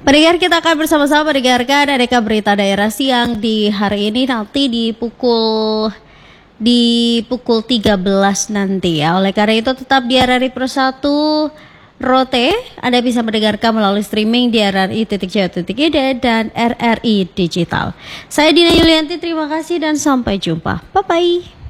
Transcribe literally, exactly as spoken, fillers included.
Pendengar, kita akan bersama-sama mendengarkan aneka berita daerah siang di hari ini nanti di pukul di pukul tiga belas nanti ya. Oleh karena itu tetap di R R I Pro satu Rote, Anda bisa mendengarkan melalui streaming di r r i titik co titik i d dan R R I Digital. Saya Dina Yulianti, terima kasih dan sampai jumpa. Bye bye.